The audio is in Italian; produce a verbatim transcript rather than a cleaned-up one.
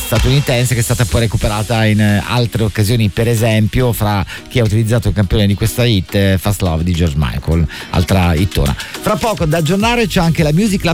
statunitense, che è stata poi recuperata in altre occasioni, per esempio fra chi ha utilizzato il campione di questa hit, Fast Love di George Michael, altra hittona. Fra poco da aggiornare c'è anche la Music Club